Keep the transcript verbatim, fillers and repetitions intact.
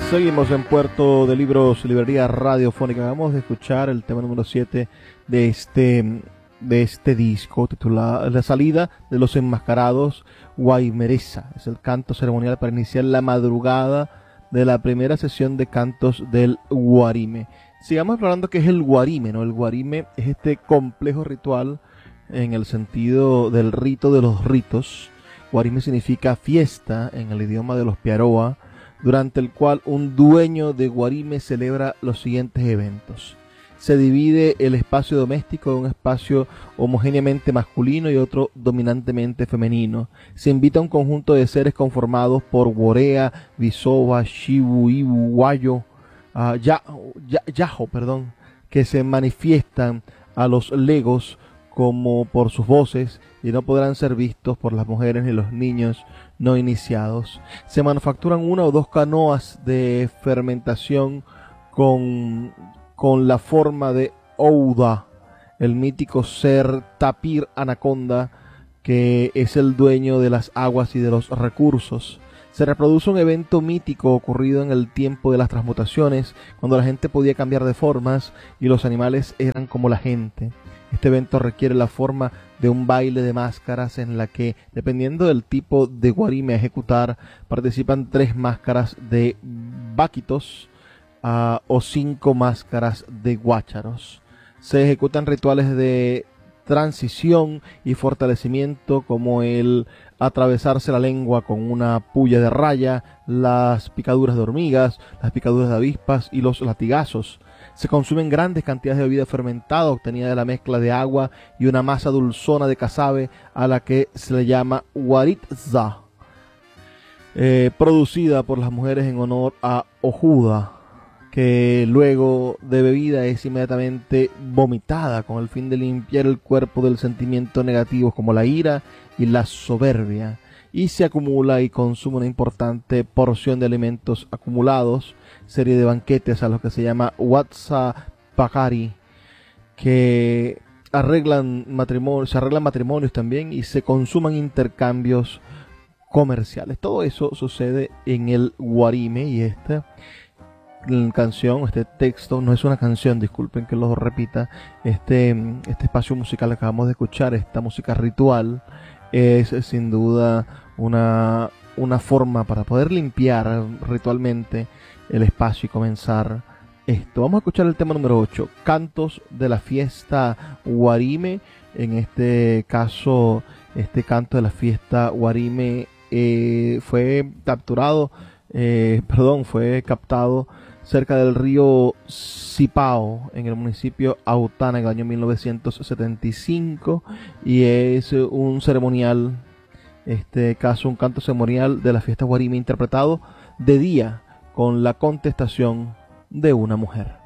Seguimos en Puerto de Libros, librería radiofónica. Acabamos de escuchar el tema número siete de este, de este disco, titulado La salida de los enmascarados, Guaymeresa. Es el canto ceremonial para iniciar la madrugada de la primera sesión de cantos del Guarime. Sigamos hablando qué es el Guarime, ¿no? El Guarime es este complejo ritual en el sentido del rito de los ritos. Guarime significa fiesta en el idioma de los Piaroa, durante el cual un dueño de Guarime celebra los siguientes eventos. Se divide el espacio doméstico en un espacio homogéneamente masculino y otro dominantemente femenino. Se invita a un conjunto de seres conformados por Worea, Bisoba, Shibu, Ibu, Guayo, uh, ya, ya, Yajo, perdón, que se manifiestan a los legos como por sus voces y no podrán ser vistos por las mujeres ni los niños no iniciados. Se manufacturan una o dos canoas de fermentación con, con la forma de Ouda, el mítico ser tapir anaconda que es el dueño de las aguas y de los recursos. Se reproduce un evento mítico ocurrido en el tiempo de las transmutaciones, cuando la gente podía cambiar de formas y los animales eran como la gente. Este evento requiere la forma de un baile de máscaras en la que, dependiendo del tipo de Guarime a ejecutar, participan tres máscaras de Báquitos uh, o cinco máscaras de Guácharos. Se ejecutan rituales de transición y fortalecimiento como el atravesarse la lengua con una puya de raya, las picaduras de hormigas, las picaduras de avispas y los latigazos. Se consumen grandes cantidades de bebida fermentada obtenida de la mezcla de agua y una masa dulzona de casabe a la que se le llama Waritza, eh, producida por las mujeres en honor a Ojuda, que luego de bebida es inmediatamente vomitada con el fin de limpiar el cuerpo del sentimientos negativos como la ira y la soberbia, y se acumula y consume una importante porción de alimentos acumulados, serie de banquetes a los que se llama Watsa Pakari, que arreglan matrimonios, se arreglan matrimonios también y se consuman intercambios comerciales. Todo eso sucede en el Guarime, y esta canción, este texto, no es una canción, disculpen que lo repita, este, este espacio musical que acabamos de escuchar, esta música ritual, es sin duda una, una forma para poder limpiar ritualmente el espacio y comenzar esto. Vamos a escuchar el tema número ocho, Cantos de la fiesta Guarime. En este caso, este canto de la fiesta Guarime eh, fue capturado, eh, perdón, fue captado cerca del río Cipao, en el municipio Autana, en el año mil novecientos setenta y cinco, y es un ceremonial, este caso un canto ceremonial de la fiesta Guarime interpretado de día con la contestación de una mujer.